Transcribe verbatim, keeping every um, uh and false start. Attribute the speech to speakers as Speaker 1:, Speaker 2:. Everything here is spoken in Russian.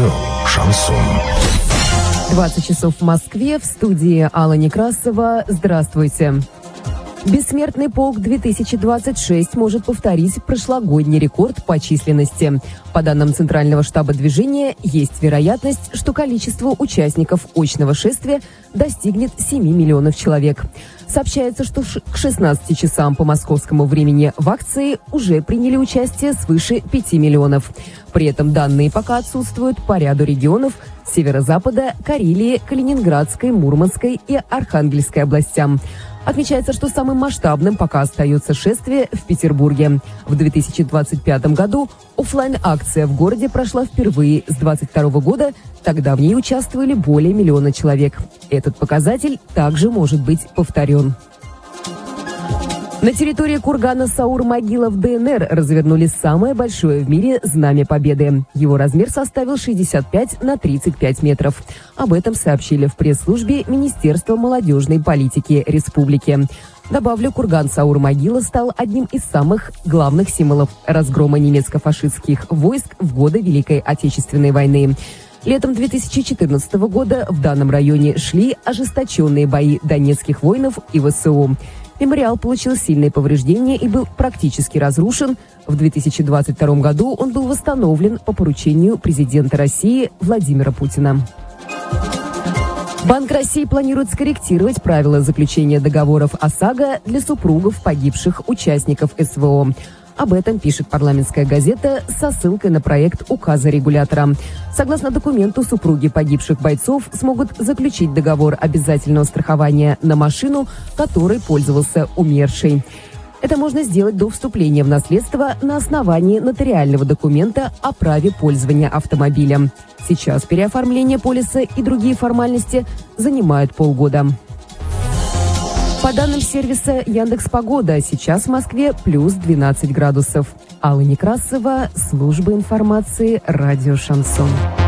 Speaker 1: Радио «Шансон».
Speaker 2: двадцать часов в Москве, в студии Алла Некрасова. Здравствуйте. Бессмертный полк две тысячи двадцать шесть может повторить прошлогодний рекорд по численности. По данным Центрального штаба движения, есть вероятность, что количество участников очного шествия достигнет семи миллионов человек. Сообщается, что к шестнадцати часам по московскому времени в акции уже приняли участие свыше пяти миллионов. При этом данные пока отсутствуют по ряду регионов Северо-Запада, Карелии, Калининградской, Мурманской и Архангельской областям. Отмечается, что самым масштабным пока остается шествие в Петербурге. В две тысячи двадцать пятом году офлайн-акция в городе прошла впервые с двадцать второго года. Тогда в ней участвовали более миллиона человек. Этот показатель также может быть повторен. На территории кургана Саур-Могила в ДНР развернули самое большое в мире Знамя Победы. Его размер составил шестьдесят пять на тридцать пять метров. Об этом сообщили в пресс-службе Министерства молодежной политики республики. Добавлю, курган Саур-Могила стал одним из самых главных символов разгрома немецко-фашистских войск в годы Великой Отечественной войны. Летом две тысячи четырнадцатого года в данном районе шли ожесточенные бои донецких воинов и ВСУ. Мемориал получил сильные повреждения и был практически разрушен. В две тысячи двадцать втором году он был восстановлен по поручению президента России Владимира Путина. Банк России планирует скорректировать правила заключения договоров ОСАГО для супругов погибших участников СВО. Об этом пишет парламентская газета со ссылкой на проект указа регулятора. Согласно документу, супруги погибших бойцов смогут заключить договор обязательного страхования на машину, которой пользовался умерший. Это можно сделать до вступления в наследство на основании нотариального документа о праве пользования автомобилем. Сейчас переоформление полиса и другие формальности занимают полгода. По данным сервиса Яндекс.Погода, сейчас в Москве плюс двенадцать градусов. Алла Некрасова, служба информации «Радио Шансон».